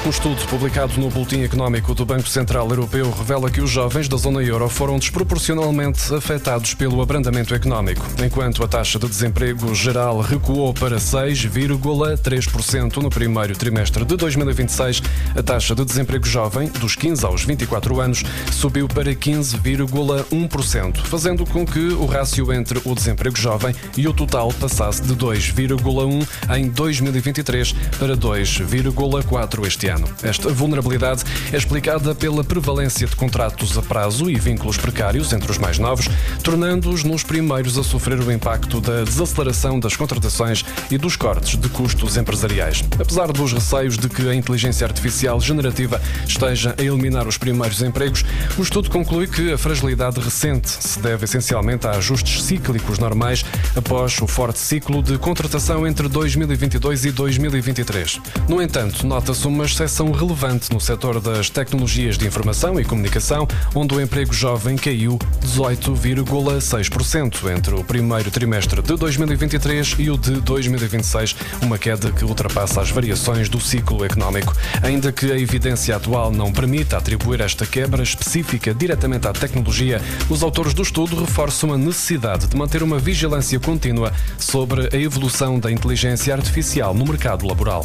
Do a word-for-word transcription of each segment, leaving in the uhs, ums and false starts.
Um estudo publicado no Boletim Económico do Banco Central Europeu revela que os jovens da zona euro foram desproporcionalmente afetados pelo abrandamento económico, enquanto a taxa de desemprego geral recuou para seis vírgula três por cento no primeiro trimestre de dois mil e vinte e seis, a taxa de desemprego jovem, dos quinze aos vinte e quatro anos, subiu para quinze vírgula um por cento, fazendo com que o rácio entre o desemprego jovem e o total passasse de dois vírgula um em dois mil e vinte e três para dois vírgula quatro este ano. Esta vulnerabilidade é explicada pela prevalência de contratos a prazo e vínculos precários entre os mais novos, tornando-os nos primeiros a sofrer o impacto da desaceleração das contratações e dos cortes de custos empresariais. Apesar dos receios de que a inteligência artificial generativa esteja a eliminar os primeiros empregos, o estudo conclui que a fragilidade recente se deve essencialmente a ajustes cíclicos normais após o forte ciclo de contratação entre dois mil e vinte e dois e dois mil e vinte e três. No entanto, nota-se uma exceção relevante no setor das tecnologias de informação e comunicação, onde o emprego jovem caiu dezoito vírgula seis por cento entre o primeiro trimestre de dois mil e vinte e três e o de dois mil e vinte e seis, uma queda que ultrapassa as variações do ciclo económico. Ainda que a evidência atual não permita atribuir esta quebra específica diretamente à tecnologia, os autores do estudo reforçam a necessidade de manter uma vigilância contínua sobre a evolução da inteligência artificial no mercado laboral.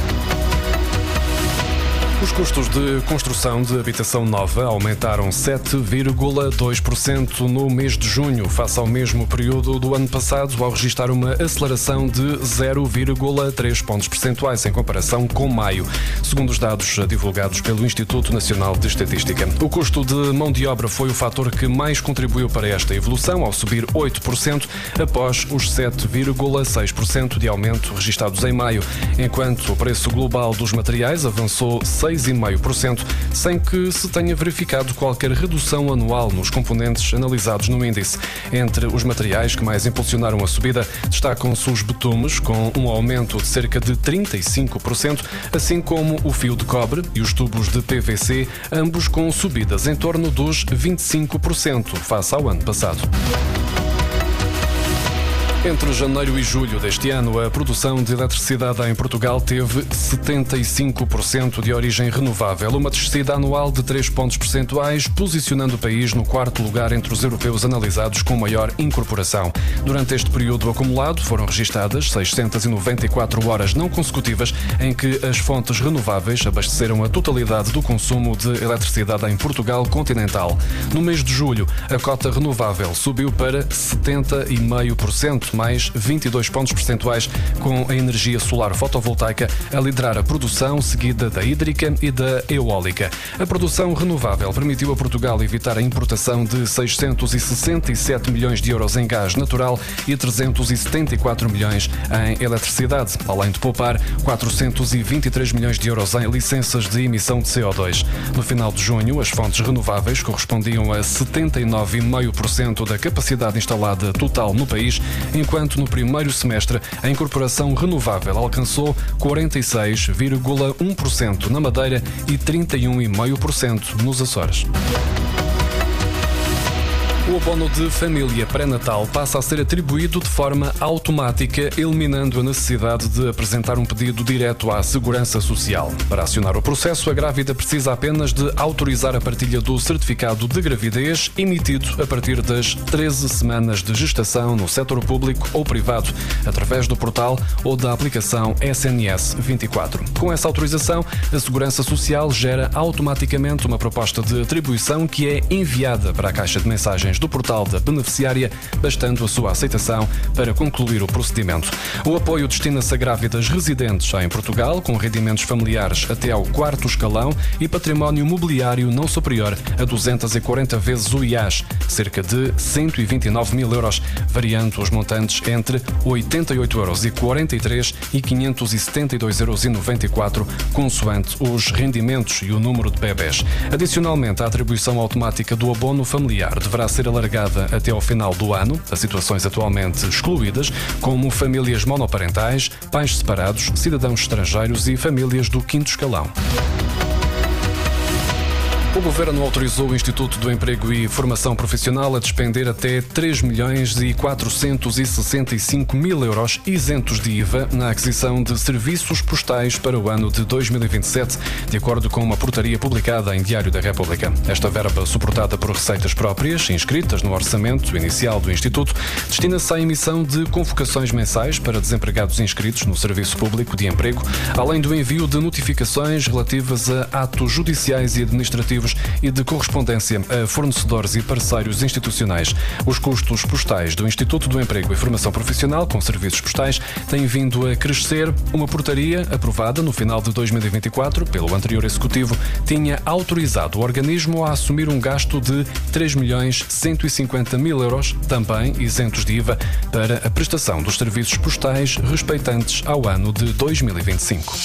Os custos de construção de habitação nova aumentaram sete vírgula dois por cento no mês de junho, face ao mesmo período do ano passado, ao registrar uma aceleração de zero vírgula três pontos percentuais em comparação com maio, segundo os dados divulgados pelo Instituto Nacional de Estatística. O custo de mão de obra foi o fator que mais contribuiu para esta evolução, ao subir oito por cento, após os sete vírgula seis por cento de aumento registados em maio, enquanto o preço global dos materiais avançou seis vírgula cinco por cento, sem que se tenha verificado qualquer redução anual nos componentes analisados no índice. Entre os materiais que mais impulsionaram a subida, destacam-se os betumes, com um aumento de cerca de trinta e cinco por cento, assim como o fio de cobre e os tubos de P V C, ambos com subidas em torno dos vinte e cinco por cento face ao ano passado. Entre janeiro e julho deste ano, a produção de eletricidade em Portugal teve setenta e cinco por cento de origem renovável, uma descida anual de três pontos percentuais, posicionando o país no quarto lugar entre os europeus analisados com maior incorporação. Durante este período acumulado, foram registadas seiscentas e noventa e quatro horas não consecutivas em que as fontes renováveis abasteceram a totalidade do consumo de eletricidade em Portugal continental. No mês de julho, a cota renovável subiu para setenta vírgula cinco por cento, mais vinte e dois pontos percentuais, com a energia solar fotovoltaica a liderar a produção, seguida da hídrica e da eólica. A produção renovável permitiu a Portugal evitar a importação de seiscentos e sessenta e sete milhões de euros em gás natural e trezentos e setenta e quatro milhões em eletricidade, além de poupar quatrocentos e vinte e três milhões de euros em licenças de emissão de C O dois. No final de junho, as fontes renováveis correspondiam a setenta e nove vírgula cinco por cento da capacidade instalada total no país, enquanto no primeiro semestre a incorporação renovável alcançou quarenta e seis vírgula um por cento na Madeira e trinta e um vírgula cinco por cento nos Açores. O abono de família pré-natal passa a ser atribuído de forma automática, eliminando a necessidade de apresentar um pedido direto à Segurança Social. Para acionar o processo, a grávida precisa apenas de autorizar a partilha do certificado de gravidez, emitido a partir das treze semanas de gestação no setor público ou privado, através do portal ou da aplicação S N S vinte e quatro. Com essa autorização, a Segurança Social gera automaticamente uma proposta de atribuição que é enviada para a caixa de mensagens do portal da beneficiária, bastando a sua aceitação para concluir o procedimento. O apoio destina-se a grávidas residentes em Portugal, com rendimentos familiares até ao quarto escalão e património mobiliário não superior a duzentas e quarenta vezes o I A S, cerca de cento e vinte e nove mil euros, variando os montantes entre oitenta e oito euros e quarenta e três e quinhentos e setenta e dois euros e noventa e quatro, consoante os rendimentos e o número de bebés. Adicionalmente, a atribuição automática do abono familiar deverá ser alargada até ao final do ano a situações atualmente excluídas, como famílias monoparentais, pais separados, cidadãos estrangeiros e famílias do quinto escalão. O Governo autorizou o Instituto do Emprego e Formação Profissional a despender até três milhões e quatrocentos e sessenta e cinco mil euros isentos de I V A na aquisição de serviços postais para o ano de dois mil e vinte e sete, de acordo com uma portaria publicada em Diário da República. Esta verba, suportada por receitas próprias, inscritas no orçamento inicial do Instituto, destina-se à emissão de convocações mensais para desempregados inscritos no Serviço Público de Emprego, além do envio de notificações relativas a atos judiciais e administrativos e de correspondência a fornecedores e parceiros institucionais. Os custos postais do Instituto do Emprego e Formação Profissional com serviços postais têm vindo a crescer. Uma portaria aprovada no final de dois mil e vinte e quatro pelo anterior Executivo tinha autorizado o organismo a assumir um gasto de três milhões cento e cinquenta mil euros, também isentos de I V A, para a prestação dos serviços postais respeitantes ao ano de dois mil e vinte e cinco.